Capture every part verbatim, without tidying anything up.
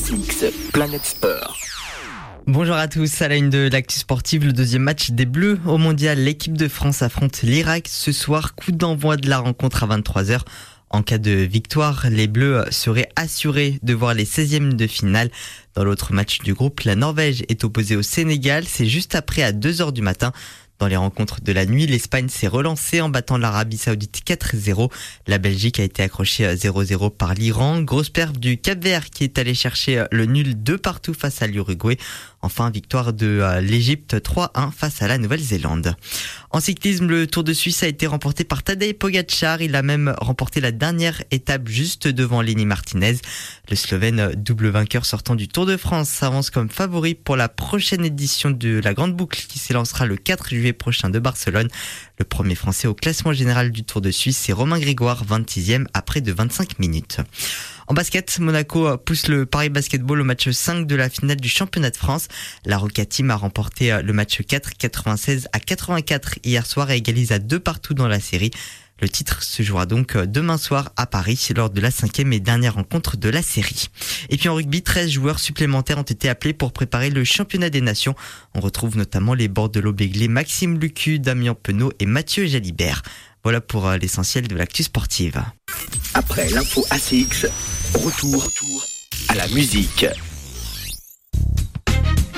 C X, Planète Sport. Bonjour à tous, à la une de l'actu sportive, le deuxième match des Bleus au mondial. L'équipe de France affronte l'Irak ce soir, coup d'envoi de la rencontre à vingt-trois heures. En cas de victoire, les Bleus seraient assurés de voir les seizièmes de finale. Dans l'autre match du groupe, la Norvège est opposée au Sénégal, c'est juste après à deux heures du matin. Dans les rencontres de la nuit, l'Espagne s'est relancée en battant l'Arabie Saoudite quatre zéro. La Belgique a été accrochée zéro zéro par l'Iran. Grosse perf du Cap-Vert qui est allé chercher le nul de partout face à l'Uruguay. Enfin, victoire de l'Égypte trois un face à la Nouvelle-Zélande. En cyclisme, le Tour de Suisse a été remporté par Tadej Pogačar. Il a même remporté la dernière étape juste devant Lenny Martinez. Le Slovène, double vainqueur sortant du Tour de France, s'avance comme favori pour la prochaine édition de la Grande Boucle qui s'élancera le quatre juillet prochain de Barcelone. Le premier Français au classement général du Tour de Suisse, c'est Romain Grégoire, vingt-sixième à près de vingt-cinq minutes. En basket, Monaco pousse le Paris Basketball au match cinq de la finale du championnat de France. La Roca Team a remporté le match quatre, quatre-vingt-seize à quatre-vingt-quatre hier soir et égalise à deux partout dans la série. Le titre se jouera donc demain soir à Paris lors de la cinquième et dernière rencontre de la série. Et puis en rugby, treize joueurs supplémentaires ont été appelés pour préparer le championnat des nations. On retrouve notamment les bordelot-béglés Maxime Lucu, Damien Penaud et Mathieu Jalibert. Voilà pour l'essentiel de l'actu sportive. Après l'info A C X, retour, retour à la musique.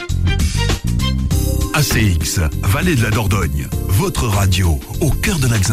A C X, Vallée de la Dordogne, votre radio au cœur de l'Axin.